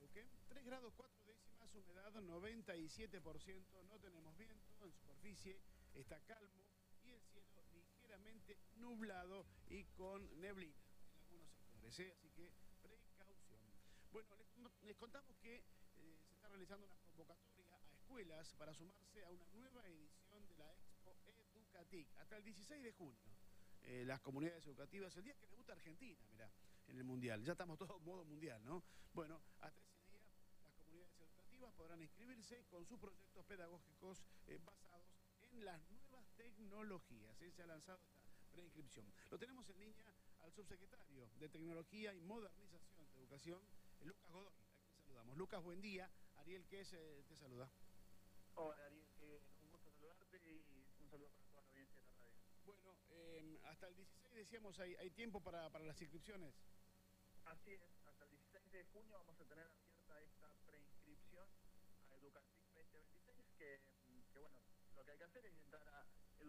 Neuquén, 3 grados 4 décimas, humedad 97%, no tenemos viento, en superficie está calmo y el cielo ligeramente nublado y con neblina en algunos sectores, así que precaución. Bueno, les contamos que se está realizando una convocatoria a escuelas para sumarse a una nueva edición de la Expo Educatic hasta el 16 de junio. Las comunidades educativas, el día que debuta Argentina, mirá, en el Mundial. Ya estamos todos en modo mundial, ¿no? Bueno, hasta ese día las comunidades educativas podrán inscribirse con sus proyectos pedagógicos basados en las nuevas tecnologías. Se ha lanzado esta preinscripción. Lo tenemos en línea al subsecretario de Tecnología y Modernización de Educación, Lucas Godoy, a quien saludamos. Lucas, buen día. Ariel Kess te saluda. Hola Ariel, un gusto saludarte y un saludo para toda la audiencia de la radio. Bueno, hasta el 16 decíamos hay tiempo para las inscripciones. Así es, hasta el 16 de junio vamos a tener abierta esta preinscripción a Educatic 2026, que bueno, lo que hay que hacer es entrar a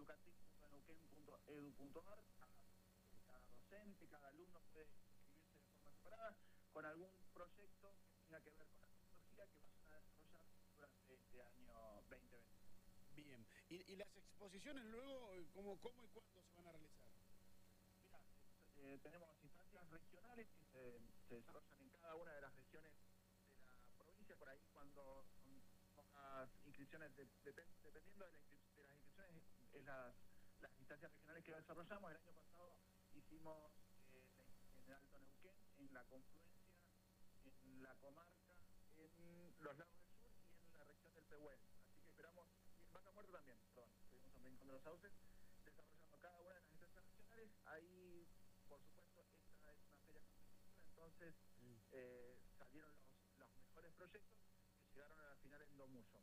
educatic.neuquén.edu.ar. Cada docente, cada alumno puede inscribirse de forma separada con algún proyecto que tenga que ver con la tecnología que vayan a desarrollar durante este año 2020. Bien, ¿y las exposiciones luego cómo y cuándo se van a realizar? Mira, tenemos instancias regionales que se desarrollan en cada una de las regiones de la provincia. Por ahí cuando son las inscripciones, dependiendo de las inscripciones, es las instancias regionales que desarrollamos. El año pasado hicimos en el Alto Neuquén, en la confluencia, en la comarca, en los lagos del sur y en la región del Pehuel. Así que esperamos, y en Vaca Muerta también, perdón, estuvimos también con los sauces, desarrollando cada una de las instancias regionales. Ahí, por supuesto, esta es una feria competitiva, entonces salieron los mejores proyectos que llegaron a la final en Domuyo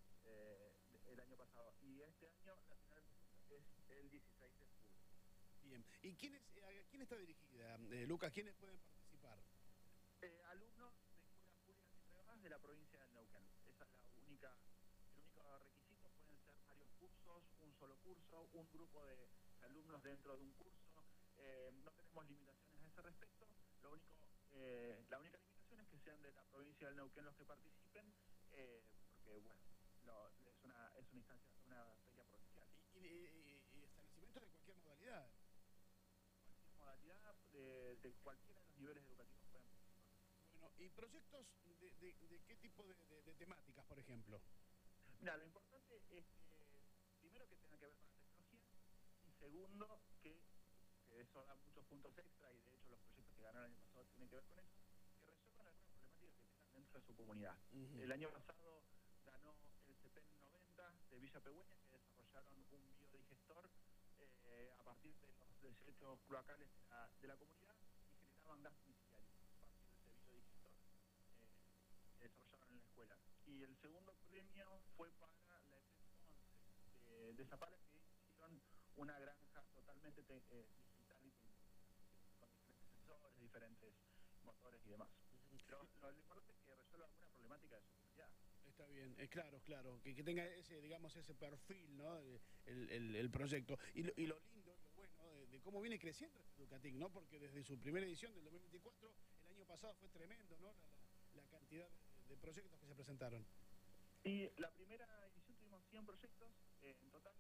el año pasado. Y este año la final es el 16 de julio. Bien, ¿y a quién está dirigida, Lucas? ¿Quiénes pueden participar? Alumnos de escuelas públicas y privadas de la provincia de Neuquén. Esa es el único requisito. Pueden ser varios cursos, un solo curso, un grupo de alumnos dentro de un curso. No tenemos limitaciones a ese respecto. La única limitación es que sean de la provincia del Neuquén los que participen, porque bueno, es una instancia, una feria provincial. ¿Y establecimientos de cualquier modalidad? Cualquier modalidad, de cualquiera de los niveles educativos pueden participar. Bueno, ¿y proyectos de qué tipo de temáticas, por ejemplo? Mira, lo importante es que, primero, que tenga que ver con la tecnología, y segundo, que eso da muchos puntos extra, y de hecho los proyectos que ganaron el año pasado tienen que ver con eso, que resuelvan algunas problemáticas que tengan dentro de su comunidad. El año pasado ganó el CEPEN 90 de Villa Pegüeña, que desarrollaron un biodigestor a partir de los desechos cloacales de la comunidad, y generaban gas domiciliario a partir de ese biodigestor que desarrollaron en la escuela. Y el segundo premio fue para la EPEP 11 de Zapala, que hicieron una granja totalmente digital y con diferentes sensores, diferentes motores y demás. Pero lo importante es que resuelva alguna problemática de su comunidad. Está bien, claro, que tenga ese, digamos, ese perfil, ¿no? El proyecto. Y lo lindo, lo bueno de cómo viene creciendo este Educatic, ¿no? Porque desde su primera edición del 2024, el año pasado fue tremendo, ¿no? La cantidad de proyectos que se presentaron. Y la primera edición tuvimos 100 proyectos en total,